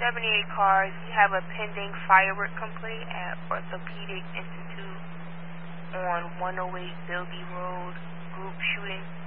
78 cars. We have a pending firework complaint at Orthopedic Institute on 108 Bilby Road. Group shooting.